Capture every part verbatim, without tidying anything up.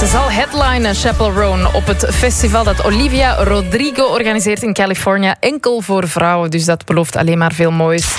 Ze zal headlinen Chappell Roan op het festival dat Olivia Rodrigo organiseert in Californië. Enkel voor vrouwen, dus dat belooft alleen maar veel moois.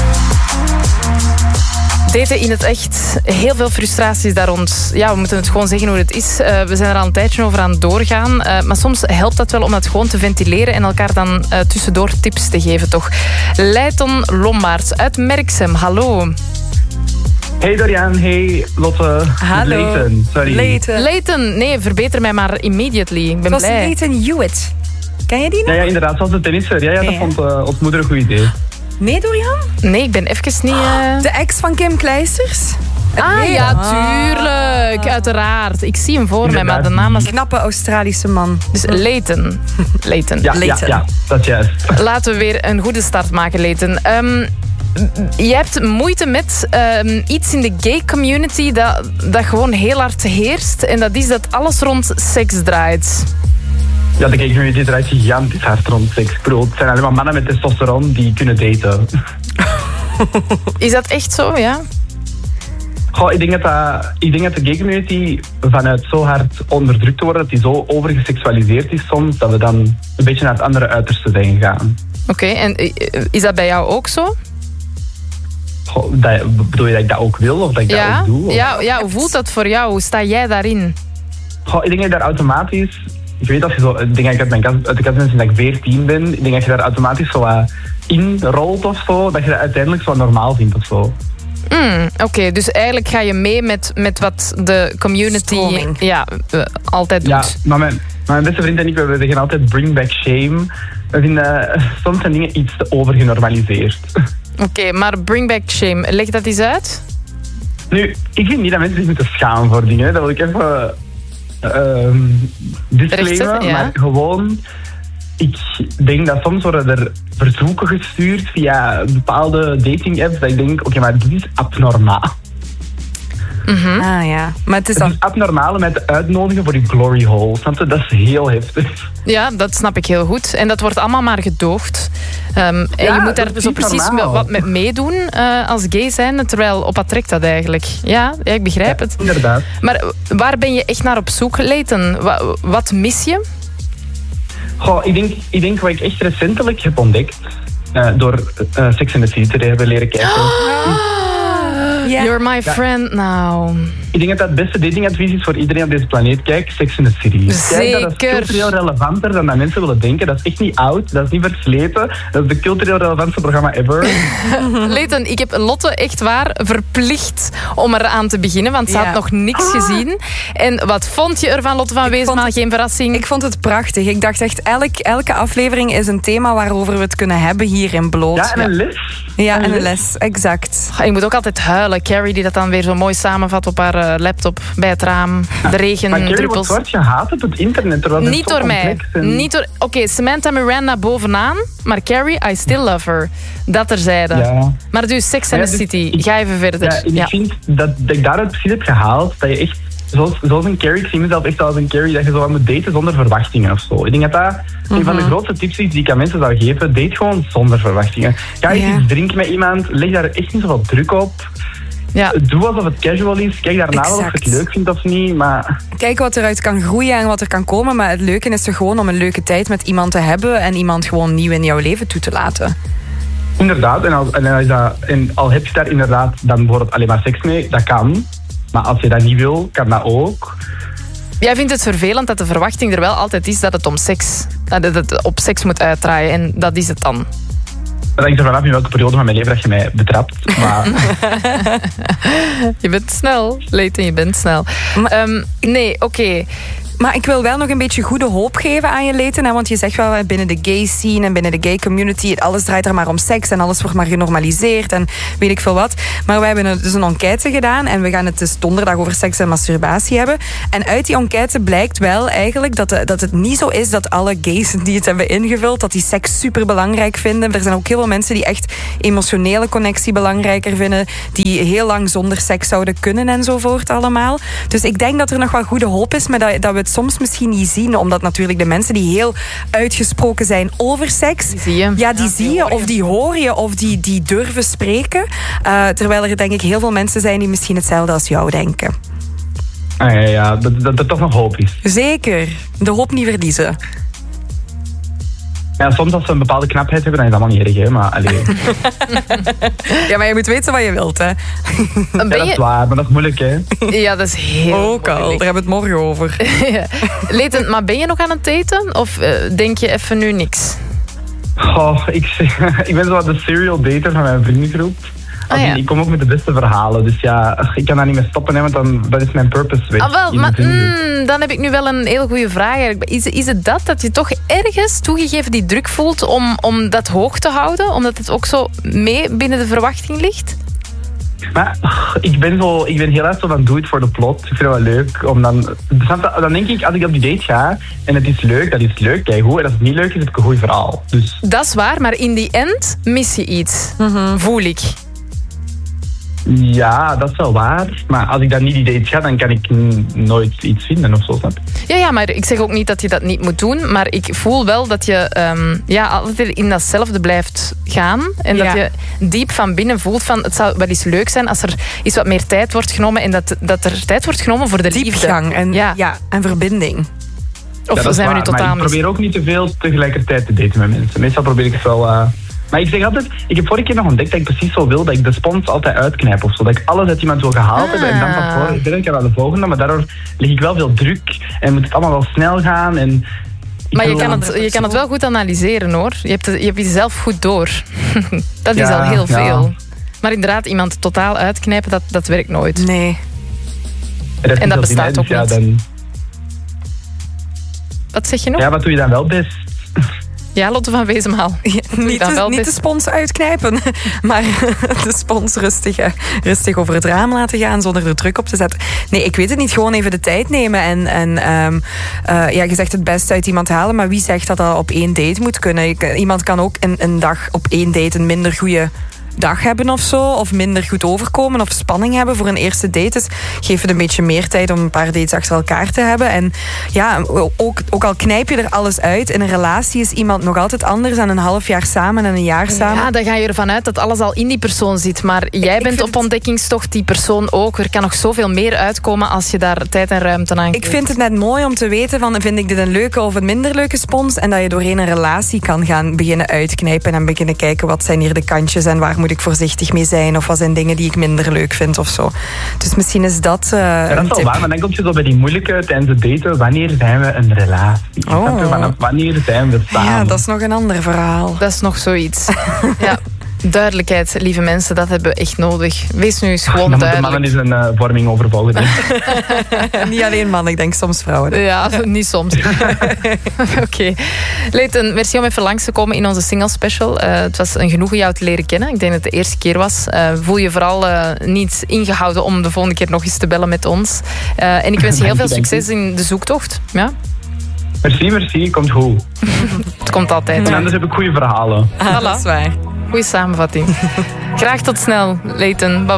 Daten in het echt. Heel veel frustraties daar rond. Ja, we moeten het gewoon zeggen hoe het is. Uh, we zijn er al een tijdje over aan het doorgaan. Uh, maar soms helpt dat wel om dat gewoon te ventileren en elkaar dan uh, tussendoor tips te geven, toch? Leighton Lombaerts uit Merksem, hallo. Hey Dorian, hey Lotte. Hallo. Leighton, sorry. Leighton. Leighton, nee, verbeter mij maar immediately. Ik ben het was blij. Leighton Hewitt. Ken je die nog? Ja, ja inderdaad, zoals de tennisser. Ja, ja, dat nee, vond uh, ons moeder een goed idee. Nee, Dorian? Nee, ik ben even niet... Uh... De ex van Kim Kleisters? Ah, nee. ja, tuurlijk. Uiteraard. Ik zie hem voor inderdaad. mij, maar de naam was... Knappe Australische man. Dus Leighton. Leighton. Ja, ja, ja, dat is juist. Laten we weer een goede start maken, Leighton. Um, je hebt moeite met um, iets in de gay community dat, dat gewoon heel hard heerst. En dat is dat alles rond seks draait. Ja, de gay community draait gigantisch hard rond seks. Bro, het zijn alleen maar mannen met testosteron die kunnen daten. Is dat echt zo, ja? Goh, ik denk dat, dat, ik denk dat de gay community vanuit zo hard onderdrukt wordt, dat die zo overgeseksualiseerd is soms, dat we dan een beetje naar het andere uiterste zijn gegaan. Oké, okay, en is dat bij jou ook zo? Goh, dat, bedoel je dat ik dat ook wil of dat ik ja? dat ook doe? Of? Ja, ja, hoe voelt dat voor jou? Hoe sta jij daarin? Goh, ik denk dat je daar automatisch... Ik weet dat je zo... Ik denk dat ik uit, mijn kast, uit de kast ben sinds ik veertien ben. Ik denk dat je daar automatisch zo uh, in rolt of zo. Dat je dat uiteindelijk zo normaal vindt of zo. Mm, Oké, okay, dus eigenlijk ga je mee met, met wat de community ja, uh, altijd doet. Ja, maar mijn, maar mijn beste vriend en ik, we zeggen altijd bring back shame. We vinden uh, soms zijn dingen iets te overgenormaliseerd. Oké, okay, maar bring back shame, leg dat eens uit. Nu, ik vind niet dat mensen zich moeten schamen voor dingen. Dat wil ik even uh, disclaimen, ja. maar gewoon... Ik denk dat soms worden er verzoeken gestuurd via bepaalde dating-apps dat ik denk, oké, okay, maar dit is abnormaal. Mm-hmm. Ah ja, maar het is, het is abnormaal met uitnodigen voor die glory hole. Snap je? Dat is heel heftig. Ja, dat snap ik heel goed. En dat wordt allemaal maar gedoogd. Um, en ja, je moet daar zo precies normaal. wat met meedoen uh, als gay zijn, terwijl op wat trekt dat eigenlijk? Ja, ja ik begrijp ja, het. Inderdaad. Maar waar ben je echt naar op zoek, Leighton? Wat, wat mis je? Goh, ik denk, ik denk wat ik echt recentelijk heb ontdekt, uh, door uh, Sex and the City te hebben leren kijken. Oh, yeah. You're my friend ja. now. Ik denk dat dat het beste datingadvies is voor iedereen op deze planeet. Kijk, Sex and the City. Zeker. Kijk, dat is cultureel relevanter dan dat mensen willen denken. Dat is echt niet oud, dat is niet versleten. Dat is de cultureel relevantste programma ever. Leighton, ik heb Lotte echt waar verplicht om eraan te beginnen, want ze ja. had nog niks gezien. En wat vond je ervan, Lotte van Weesmaal? Geen verrassing? Ik vond het prachtig. Ik dacht echt, elk, elke aflevering is een thema waarover we het kunnen hebben hier in Bloot. Ja, en een les. Ja, en een les, exact. Je moet ook altijd huilen. Carrie die dat dan weer zo mooi samenvat op haar uh, laptop bij het raam. De regen, maar Carrie druppels. wordt zwart gehaat op het internet. Terwijl Niet door mij. En... Niet door... Oké, okay, Samantha Miranda bovenaan, maar Carrie, I still love her. Dat terzijde. Ja. Maar dus Sex and the ja, City, dus, ga even verder. Ja, en ja. ik vind dat, dat ik daaruit precies heb gehaald dat je echt, zoals, zoals een Carrie, ik zie mezelf echt als een Carrie, dat je zo moet daten zonder verwachtingen of zo. Ik denk dat dat mm-hmm. een van de grootste tips is die ik aan mensen zou geven. Date gewoon zonder verwachtingen. Ga je ja. iets drinken met iemand, leg daar echt niet zoveel druk op. Ja. Doe alsof het casual is. Kijk daarna wel of je het leuk vindt of niet. Maar... Kijk wat eruit kan groeien en wat er kan komen. Maar het leuke is er gewoon om een leuke tijd met iemand te hebben en iemand gewoon nieuw in jouw leven toe te laten. Inderdaad. En, als, en, als dat, en al heb je daar inderdaad dan bijvoorbeeld alleen maar seks mee, dat kan. Maar als je dat niet wil, kan dat ook. Jij vindt het vervelend dat de verwachting er wel altijd is dat het om seks, dat het op seks moet uitdraaien. En dat is het dan. Dat hangt er vanaf in welke periode van mijn leven dat je mij betrapt. Maar... je bent snel, Leighton, je bent snel. Maar, um, nee, oké. Okay. Maar ik wil wel nog een beetje goede hoop geven aan je, Leighton. Want je zegt wel, binnen de gay scene en binnen de gay community, alles draait er maar om seks en alles wordt maar genormaliseerd en weet ik veel wat. Maar wij hebben dus een enquête gedaan en we gaan het dus donderdag over seks en masturbatie hebben. En uit die enquête blijkt wel eigenlijk dat, de, dat het niet zo is dat alle gays die het hebben ingevuld, dat die seks super belangrijk vinden. Er zijn ook heel veel mensen die echt emotionele connectie belangrijker vinden, die heel lang zonder seks zouden kunnen enzovoort allemaal. Dus ik denk dat er nog wel goede hoop is, maar dat, dat we het soms misschien niet zien, omdat natuurlijk de mensen die heel uitgesproken zijn over seks, die zie je. Ja, die ja, zie je, of die hoor je, of die, die durven spreken. Uh, terwijl er denk ik heel veel mensen zijn die misschien hetzelfde als jou denken. Ah, ja, ja, dat, dat er toch nog hoop is. Zeker. De hoop niet verliezen. Ja, soms als ze een bepaalde knapheid hebben, dan is dat allemaal niet erg, hè. Maar, allee. Ja, maar je moet weten wat je wilt, hè. Ben Ja, dat is je... waar, maar dat is moeilijk, hè. Ja, dat is heel Ook al, daar moeilijk. hebben we het morgen over. Ja. Leighton, maar ben je nog aan het daten? Of uh, denk je even nu niks? Oh, ik, ik ben zo wat de serial dater van mijn vriendengroep. Ah, ja. Ik kom ook met de beste verhalen, dus ja, ik kan daar niet mee stoppen, hè, want dan, dat is mijn purpose weg. Ah, wel, in de maar vriendengroep. mm, dan heb ik nu wel een heel goede vraag. eigenlijk. Is, is het dat, dat je toch ergens toegegeven die druk voelt om, om dat hoog te houden? Omdat het ook zo mee binnen de verwachting ligt? Maar ik ben, zo, ik ben heel erg zo van doe it for the plot. Ik vind het wel leuk om dan... Dan denk ik, als ik op die date ga en het is leuk, dat is leuk, kijk goed. En als het niet leuk is, heb ik een goed verhaal. Dus Dat is waar, maar in die end mis je iets. Mhm. Voel ik. ja, dat is wel waar. Maar als ik dan niet die date ga, dan kan ik n- nooit iets vinden of zo, snap je? Ja, ja, maar ik zeg ook niet dat je dat niet moet doen. Maar ik voel wel dat je um, ja, altijd in datzelfde blijft gaan. En dat Ja. je diep van binnen voelt van... Het zou wel eens leuk zijn als er eens wat meer tijd wordt genomen. En dat, dat er tijd wordt genomen voor de liefde. Diepgang en, Ja. ja. en verbinding. Of Ja, dat is zijn we nu waar, totaal maar ik mis? probeer ook niet te veel tegelijkertijd te daten met mensen. Meestal probeer ik het wel... Uh... Maar ik zeg altijd, ik heb vorige keer nog ontdekt dat ik precies zo wil dat ik de spons altijd uitknijp of zo. Dat ik alles uit iemand wil gehaald Ah. hebben en dan pas voor verder kan naar de volgende. Maar daardoor leg ik wel veel druk en moet het allemaal wel snel gaan. En ik Maar je wil- kan, het, je kan het wel goed analyseren, hoor. Je hebt, het, je hebt jezelf goed door. Dat is Ja, al heel ja. veel. Maar inderdaad, iemand totaal uitknijpen, dat, dat werkt nooit. Nee. er is en dat niet veel bestaat zin, ook dus niet. Ja, dan, Wat zeg je nog? ja, wat doe je dan wel best? Ja, Lotte van Wezenmaal. Ja, niet dan de, wel niet de best. spons uitknijpen, maar de spons rustig, eh, rustig over het raam laten gaan zonder er druk op te zetten. Nee, ik weet het niet. Gewoon even de tijd nemen en, en um, uh, ja, je zegt het beste uit iemand halen, maar wie zegt dat dat op één date moet kunnen? Ik, iemand kan ook een, een dag op één date een minder goede dag hebben of zo, of minder goed overkomen of spanning hebben voor een eerste date. Dus geef het een beetje meer tijd om een paar dates achter elkaar te hebben. En ja, ook, ook al knijp je er alles uit, in een relatie is iemand nog altijd anders dan een half jaar samen en een jaar samen. Ja, dan ga je ervan uit dat alles al in die persoon zit. Maar jij ik bent vind op het- ontdekkingstocht, die persoon ook. Er kan nog zoveel meer uitkomen als je daar tijd en ruimte aan Ik geeft. vind het net mooi om te weten van vind ik dit een leuke of een minder leuke spons en dat je doorheen een relatie kan gaan beginnen uitknijpen en beginnen kijken wat zijn hier de kantjes en waar moet ik voorzichtig mee zijn of wat zijn dingen die ik minder leuk vind of zo. Dus misschien is dat uh, Ja, dat een is wel tip. waar, maar dan kom je zo bij die moeilijke tijdens het daten. Wanneer zijn we een relatie? Oh. Snap je? Vanaf wanneer zijn we samen? Ja, dat is nog een ander verhaal. Dat is nog zoiets. Ja. Duidelijkheid, lieve mensen, dat hebben we echt nodig. Wees nu eens gewoon Dan moeten duidelijk. mannen eens een uh, vorming overvolgen. denk ik. Niet alleen mannen, ik denk soms vrouwen. Ja, niet soms. Oké. Okay. Leighton, merci om even langs te komen in onze single special. Uh, het was een genoegen jou te leren kennen. Ik denk dat het de eerste keer was. Uh, voel je vooral uh, niet ingehouden om de volgende keer nog eens te bellen met ons. Uh, en ik wens je heel veel succes in de zoektocht. Ja? Merci, merci. Komt goed. Het komt altijd. En anders heb ik goede verhalen. Ah, dat is waar. Goeie samenvatting. Graag tot snel, Leighton. Bye.